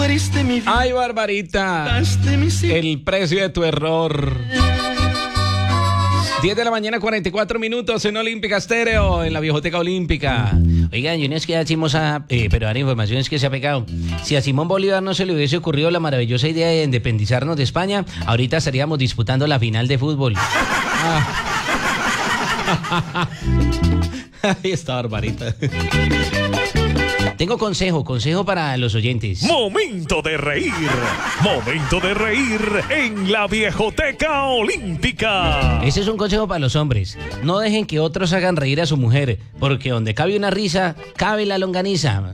heriste mi vida. Ay, Barbarita, el precio de tu error. 10 de la mañana, 44 minutos en Olímpica Estéreo, en la Viejoteca Olímpica. Oigan, yo no es que decimos pero ahora información es que se ha pegado. Si a Simón Bolívar no se le hubiese ocurrido la maravillosa idea de independizarnos de España, ahorita estaríamos disputando la final de fútbol. Ahí está, Barbarita. Tengo consejo para los oyentes. Momento de reír en la Viejoteca Olímpica. Ese es un consejo para los hombres. No dejen que otros hagan reír a su mujer, porque donde cabe una risa, cabe la longaniza.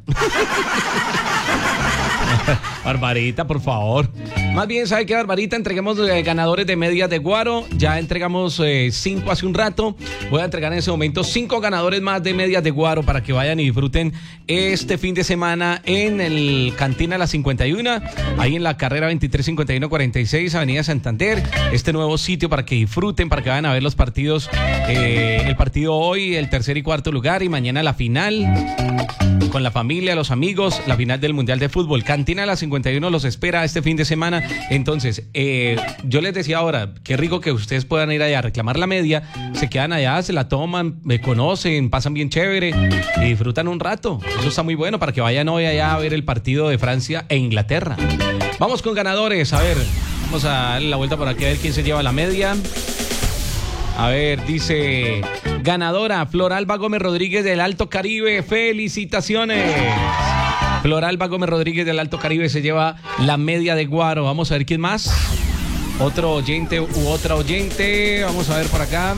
Barbarita, por favor. Más bien, ¿sabe qué, Barbarita? Entreguemos ganadores de medias de Guaro. Ya entregamos 5 hace un rato. Voy a entregar en ese momento 5 ganadores más de medias de Guaro para que vayan y disfruten este fin de semana en el Cantina La 51, ahí en la carrera 235146, Avenida Santander. Este nuevo sitio para que disfruten, para que vayan a ver los partidos. El partido hoy, el tercer y cuarto lugar, y mañana la final con la familia, los amigos, la final del Mundial de Fútbol. Cantina La 51 los espera este fin de semana. Entonces, yo les decía ahora, qué rico que ustedes puedan ir allá a reclamar la media, se quedan allá, se la toman, me conocen, pasan bien chévere y disfrutan un rato. Eso está muy bueno para que vayan hoy allá a ver el partido de Francia e Inglaterra. Vamos con ganadores, a ver, vamos a darle la vuelta por aquí a ver quién se lleva la media. A ver, dice ganadora Floralba Gómez Rodríguez del Alto Caribe. ¡Felicitaciones! Floralba Gómez Rodríguez del Alto Caribe se lleva la media de Guaro. Vamos a ver quién más. Otro oyente u otra oyente. Vamos a ver por acá.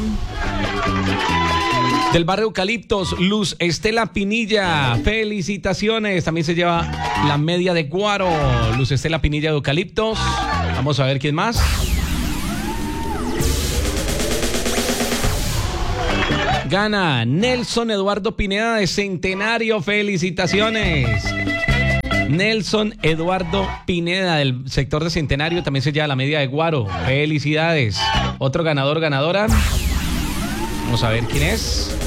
Del barrio Eucaliptos, Luz Estela Pinilla. Felicitaciones. También se lleva la media de Guaro. Luz Estela Pinilla de Eucaliptos. Vamos a ver quién más. Gana Nelson Eduardo Pineda de Centenario. Felicitaciones. Nelson Eduardo Pineda del sector de Centenario también se lleva la media de Guaro. Felicidades. Otro ganador, ganadora. Vamos a ver quién es.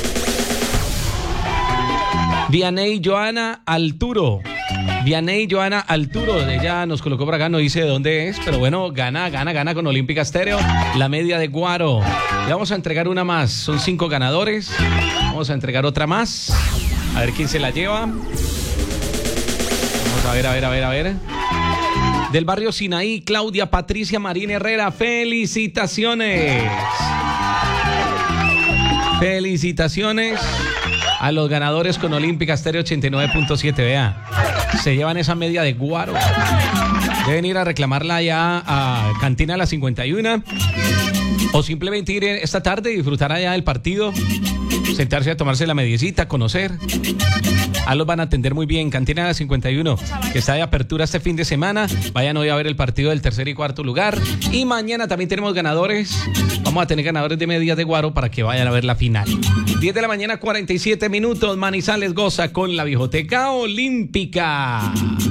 Vianey Joana Alturo. Vianey Joana Alturo, ella nos colocó por acá, no dice de dónde es, pero bueno, gana con Olímpica Estéreo, la media de Guaro. Le vamos a entregar una más, son 5 ganadores, vamos a entregar otra más, a ver quién se la lleva. Vamos a ver. Del barrio Sinaí, Claudia Patricia Marín Herrera, felicitaciones. Felicitaciones a los ganadores con Olímpica Estéreo 89.7, vea. Se llevan esa media de Guaro. Deben ir a reclamarla ya a Cantina La 51 o simplemente ir esta tarde y disfrutar allá del partido, sentarse a tomarse la mediecita, conocer. A los van a atender muy bien. Cantina La 51, que está de apertura este fin de semana. Vayan hoy a ver el partido del tercer y cuarto lugar. Y mañana también tenemos ganadores. Vamos a tener ganadores de medias de Guaro para que vayan a ver la final. 10 de la mañana, 47 minutos. Manizales goza con la Viejoteca Olímpica.